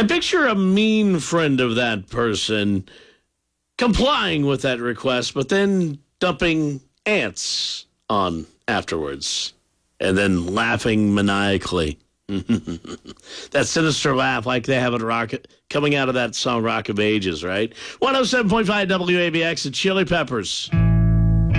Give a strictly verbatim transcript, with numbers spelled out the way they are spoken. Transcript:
I picture a mean friend of that person complying with that request, but then dumping ants on afterwards and then laughing maniacally. That sinister laugh like they have in Rocket coming out of that song Rock of Ages, right? one oh seven point five W A B X and Chili Peppers.